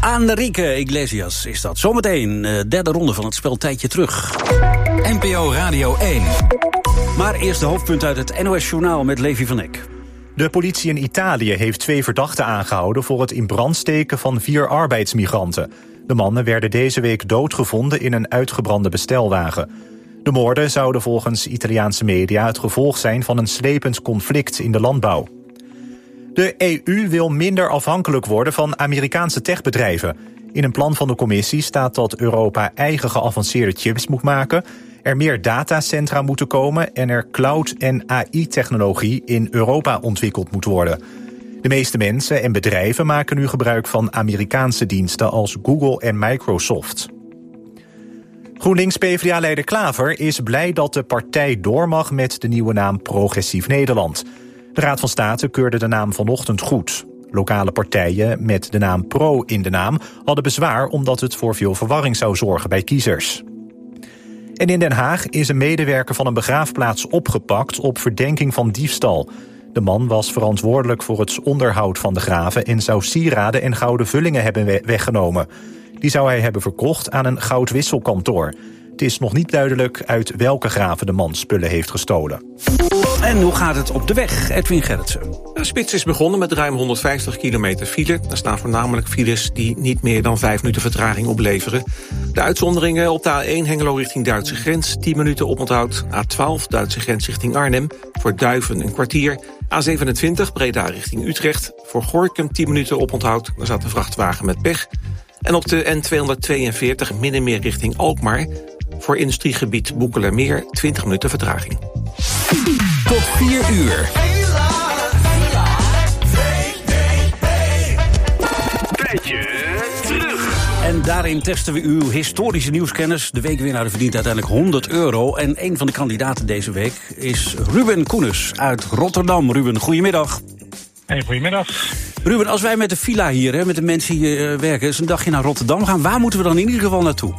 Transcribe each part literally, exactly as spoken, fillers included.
Enrique Iglesias is dat. Zometeen, uh, derde ronde van het spel Tijdje Terug. N P O Radio één. Maar eerst de hoofdpunt uit het N O S-journaal met Levi van Eck. De politie in Italië heeft twee verdachten aangehouden voor het in brand steken van vier arbeidsmigranten. De mannen werden deze week doodgevonden in een uitgebrande bestelwagen. De moorden zouden volgens Italiaanse media het gevolg zijn van een slepend conflict in de landbouw. De E U wil minder afhankelijk worden van Amerikaanse techbedrijven. In een plan van de commissie staat dat Europa eigen geavanceerde chips moet maken, er meer datacentra moeten komen en er cloud- en A I-technologie in Europa ontwikkeld moet worden. De meeste mensen en bedrijven maken nu gebruik van Amerikaanse diensten als Google en Microsoft. GroenLinks-PvdA-leider Klaver is blij dat de partij door mag met de nieuwe naam Progressief Nederland. De Raad van State keurde de naam vanochtend goed. Lokale partijen met de naam Pro in de naam hadden bezwaar omdat het voor veel verwarring zou zorgen bij kiezers. En in Den Haag is een medewerker van een begraafplaats opgepakt op verdenking van diefstal. De man was verantwoordelijk voor het onderhoud van de graven en zou sieraden en gouden vullingen hebben weggenomen. Die zou hij hebben verkocht aan een goudwisselkantoor. Het is nog niet duidelijk uit welke graven de man spullen heeft gestolen. En hoe gaat het op de weg, Edwin Gerritsen? De spits is begonnen met ruim honderdvijftig kilometer file. Er staan voornamelijk files die niet meer dan vijf minuten vertraging opleveren. De uitzonderingen op de A één Hengelo richting Duitse grens, tien minuten oponthoud. A twaalf Duitse grens richting Arnhem, voor Duiven een kwartier. A zevenentwintig Breda richting Utrecht, voor Gorinchem tien minuten oponthoud. Daar staat een vrachtwagen met pech. En op de N tweehonderdtweeënveertig Middenmeer richting Alkmaar, voor industriegebied Boekelermeer twintig minuten vertraging. Tot vier uur. Tijdje Terug. En daarin testen we uw historische nieuwskennis. De weekwinnaar verdient uiteindelijk honderd euro. En een van de kandidaten deze week is Ruben Koenens uit Rotterdam. Ruben, goedemiddag. Hey, goedemiddag. Ruben, als wij met de villa hier, hè, met de mensen die hier uh, werken, eens een dagje naar Rotterdam gaan, waar moeten we dan in ieder geval naartoe?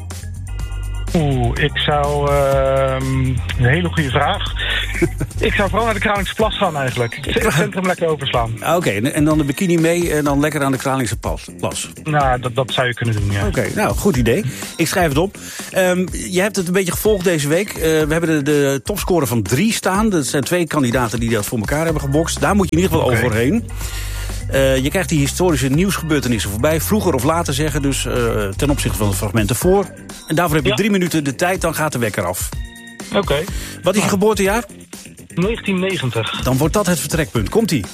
Oeh, ik zou... Uh, een hele goede vraag. Ik zou vooral naar de Kralingse Plas gaan eigenlijk. Het centrum lekker overslaan. Oké, okay, en dan de bikini mee en dan lekker aan de Kralingse Plas. Nou, dat, dat zou je kunnen doen, ja. Oké, okay, nou, goed idee. Ik schrijf het op. Um, je hebt het een beetje gevolgd deze week. Uh, we hebben de, de topscorer van drie staan. Dat zijn twee kandidaten die dat voor elkaar hebben gebokst. Daar moet je in ieder geval okay. overheen. Uh, je krijgt die historische nieuwsgebeurtenissen voorbij. Vroeger of later zeggen, dus uh, ten opzichte van de fragmenten voor. En daarvoor heb je ja. drie minuten de tijd, dan gaat de wekker af. Oké. Okay. Wat is je geboortejaar? negentien negentig. Dan wordt dat het vertrekpunt. Komt-ie.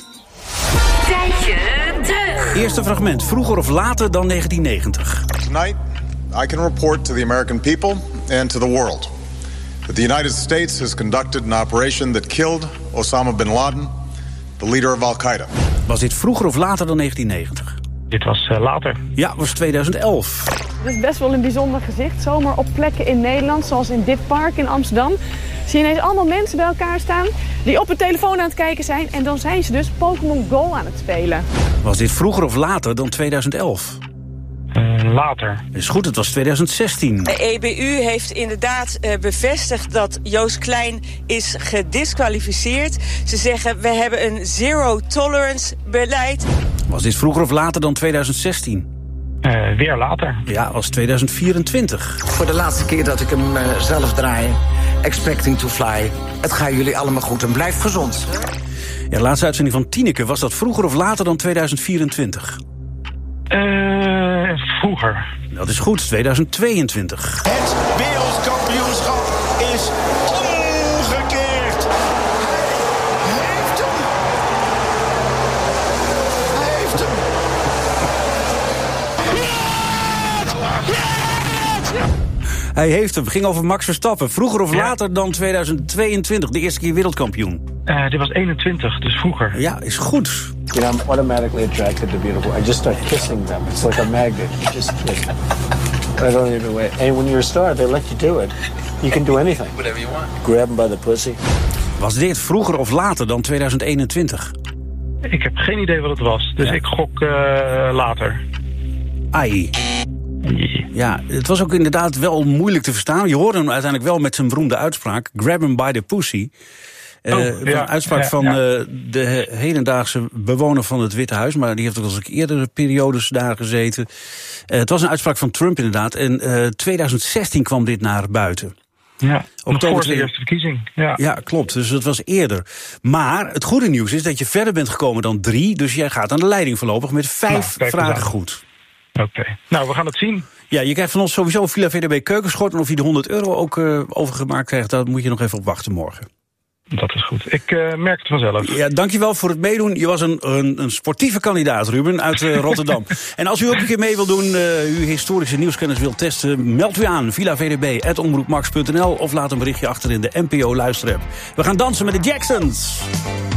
Tijdje Terug. Eerste fragment. Vroeger of later dan negentien negentig. Tonight, I can report to the American people and to the world that the United States has conducted an operation that killed Osama bin Laden, the leader of Al-Qaeda. Was dit vroeger of later dan negentien negentig? Dit was uh, later. Ja, was tweeduizend elf. Het is best wel een bijzonder gezicht. Zomaar op plekken in Nederland, zoals in dit park in Amsterdam, zie je ineens allemaal mensen bij elkaar staan die op hun telefoon aan het kijken zijn. En dan zijn ze dus Pokémon Go aan het spelen. Was dit vroeger of later dan tweeduizend elf? Uh, later. Is goed, het was tweeduizend zestien. De E B U heeft inderdaad uh, bevestigd dat Joost Klein is gediskwalificeerd. Ze zeggen, we hebben een zero-tolerance beleid. Was dit vroeger of later dan tweeduizend zestien? Uh, weer later. Ja, was tweeduizend vierentwintig. Voor de laatste keer dat ik hem uh, zelf draai. Expecting to fly. Het gaat jullie allemaal goed en blijf gezond. Ja, de laatste uitzending van Tineke. Was dat vroeger of later dan tweeduizend vierentwintig? Uh, vroeger. Dat is goed, tweeduizend tweeëntwintig. Het wereldkampioenschap is omgekeerd. Hij heeft hem. Hij heeft hem. Hij heeft hem. Ging over Max Verstappen. Vroeger of ja. later dan tweeduizend tweeëntwintig. De eerste keer wereldkampioen. Uh, dit was eenentwintig, dus vroeger. Ja, is goed. You know, I'm automatically attracted to beautiful. I just start kissing them. It's like a magnet. You just kiss. I don't even wait. And when you're a star, they let you do it. You can do anything. Whatever you want. Grab them by the pussy. Was dit vroeger of later dan tweeduizend eenentwintig? Ik heb geen idee wat het was. Dus ja. ik gok uh, later. Ai. Ja, het was ook inderdaad wel moeilijk te verstaan. Je hoorde hem uiteindelijk wel met zijn beroemde uitspraak. Grab him by the pussy. Uh, Oh, van ja, een uitspraak ja, van ja. uh, de hedendaagse bewoner van het Witte Huis, maar die heeft ook al eens eerdere periodes daar gezeten. Uh, het was een uitspraak van Trump inderdaad. En uh, twintig zestien kwam dit naar buiten. Ja, nog voor de twee- eerste verkiezing. Ja. Ja, klopt. Dus dat was eerder. Maar het goede nieuws is dat je verder bent gekomen dan drie. Dus jij gaat aan de leiding voorlopig met vijf Nou, kijk eens vragen aan. goed. Oké. Okay. Nou, we gaan het zien. Ja, je krijgt van ons sowieso een Villa V D B keukenschort. En of je de honderd euro ook uh, overgemaakt krijgt, daar moet je nog even op wachten morgen. Dat is goed. Ik uh, merk het vanzelf. Ja, dankjewel voor het meedoen. Je was een, een, een sportieve kandidaat, Ruben, uit uh, Rotterdam. En als u ook een keer mee wilt doen, uh, uw historische nieuwskennis wilt testen, meld u aan villa v d b at omroepmax punt n l of laat een berichtje achter in de N P O luisterapp. We gaan dansen met de Jacksons.